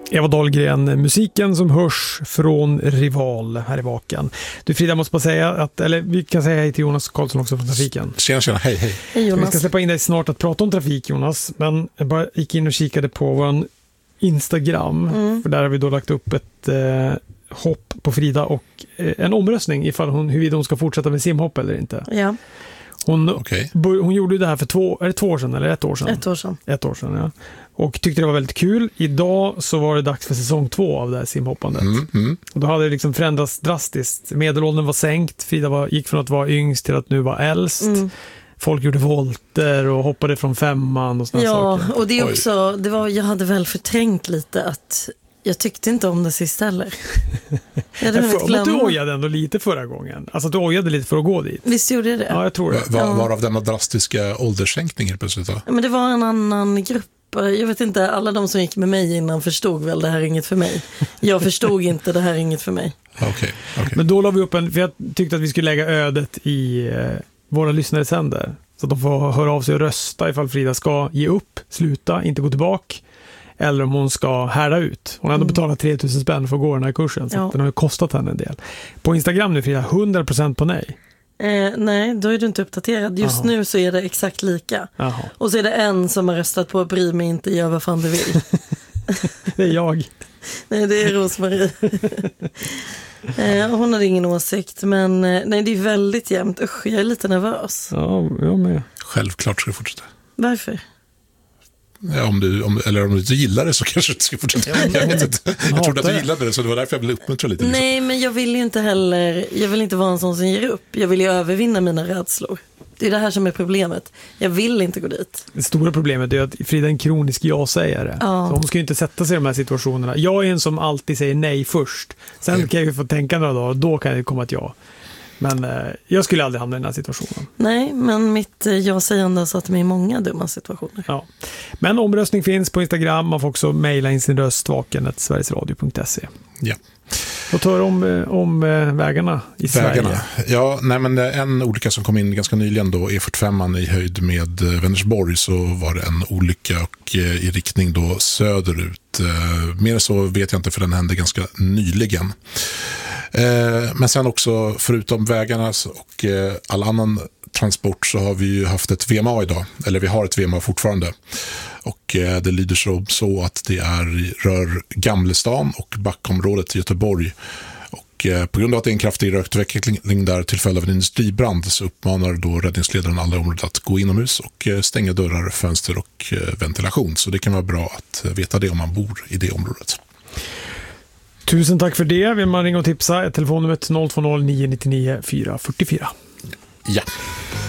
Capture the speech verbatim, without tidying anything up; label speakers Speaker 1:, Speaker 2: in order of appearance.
Speaker 1: Eva Dahlgren, musiken som hörs från Rival här i Vaken. Du Frida, måste bara säga att, eller vi kan säga hej till Jonas Karlsson också från trafiken.
Speaker 2: Tjena, tjena, hej, hej.
Speaker 3: Hej Jonas.
Speaker 1: Vi ska släppa in dig snart att prata om trafik, Jonas, men jag bara gick in och kikade på vår Instagram, mm. för där har vi då lagt upp ett eh, hopp på Frida och eh, en omröstning ifall hon, huruvida hon ska fortsätta med simhopp eller inte.
Speaker 3: Ja.
Speaker 1: Hon,
Speaker 2: okay.
Speaker 1: hon gjorde det här för två, är det två år sedan eller ett år sedan?
Speaker 3: Ett år sedan.
Speaker 1: Ett år sedan, ja. Och tyckte det var väldigt kul. Idag så var det dags för säsong två av det här simhoppandet.
Speaker 2: Mm, mm.
Speaker 1: Och då hade det liksom förändrats drastiskt. Medelåldern var sänkt. Frida var, gick från att vara yngst till att nu vara äldst. Mm. Folk gjorde volter och hoppade från femman och såna
Speaker 3: ja,
Speaker 1: saker.
Speaker 3: Ja, och det är också, det var, jag hade väl förträngt lite att jag tyckte inte om det sist heller. Jag hade
Speaker 1: jag för, du ojade ändå lite förra gången. Alltså du ojade lite för att gå dit.
Speaker 3: Visst gjorde jag det?
Speaker 1: Ja, jag tror det.
Speaker 2: Var,
Speaker 3: ja.
Speaker 2: Varav denna drastiska ålderssänkning helt plötsligt då?
Speaker 3: Ja, men det var en annan grupp. Jag vet inte, alla de som gick med mig innan förstod väl det här är inget för mig. Jag förstod inte det här är inget för mig.
Speaker 2: Okej, okay, okay.
Speaker 1: Men då la vi upp en, för jag tyckte att vi skulle lägga ödet i eh, våra lyssnares händer. Så att de får höra av sig och rösta ifall Frida ska ge upp, sluta, inte gå tillbaka. Eller om hon ska härda ut. Hon har ändå mm. betalat tre tusen spänn för att gå den här kursen. Så ja. Den har ju kostat henne en del. På Instagram nu Frida, hundra procent på nej.
Speaker 3: Eh, nej, då är du inte uppdaterad. Just Aha. nu så är det exakt lika. Aha. Och så är det en som har röstat på bry mig inte, gör vad fan du vill.
Speaker 1: Det är jag.
Speaker 3: Nej, det är Rosmarie. eh, hon hade ingen åsikt. Men nej, det är väldigt jämnt. Usch, jag är lite nervös.
Speaker 1: Ja, jag med.
Speaker 2: Självklart ska du fortsätta.
Speaker 3: Varför?
Speaker 2: Ja, om du, om, eller om du inte gillar det så kanske du inte ska fortsätta. Jag, vet inte. Jag trodde att du gillade det, så det var därför jag ville uppmuntra lite. Liksom.
Speaker 3: Nej, men jag vill ju inte heller, jag vill inte vara en sån som ger upp. Jag vill ju övervinna mina rädslor. Det är det här som är problemet. Jag vill inte gå dit.
Speaker 1: Det stora problemet är att Frida är en kronisk ja-sägare. Ja. Så hon ska ju inte sätta sig i de här situationerna. Jag är en som alltid säger nej först. Sen nej. kan jag ju få tänka några dagar och då kan det komma ett ja. Men eh, jag skulle aldrig hamna i den här situationen.
Speaker 3: Nej, men mitt eh, jag-sägande har satt mig i många dumma situationer.
Speaker 1: Ja. Men omröstning finns på Instagram. Man får också mejla in sin röst vaken at sverigesradio punkt se.
Speaker 2: Ja.
Speaker 1: Och tar om, om vägarna i
Speaker 2: vägarna.
Speaker 1: Sverige.
Speaker 2: Ja, nej, men en olycka som kom in ganska nyligen då, E fyrtiofem i höjd med Vänersborg, så var det en olycka och i riktning då söderut. Mer så vet jag inte, för den hände ganska nyligen. Men sen också, förutom vägarna och all annan transport, så har vi ju haft ett V M A idag, eller vi har ett V M A fortfarande. Och det lyder så, så att det är, rör Gamlestan och Backområdet i Göteborg. Och på grund av att det är en kraftig rökutveckling där till följd av en industribrand, så uppmanar då räddningsledaren alla området att gå inomhus och stänga dörrar, fönster och ventilation. Så det kan vara bra att veta det om man bor i det området.
Speaker 1: Tusen tack för det. Vill man ringa och tipsa, telefonnumret noll två noll nio nio nio fyra fyra fyra.
Speaker 2: Ja.